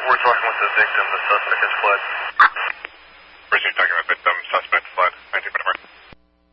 We're talking with the victim. The suspect has fled. First, you're talking about victim, suspect fled. 1924.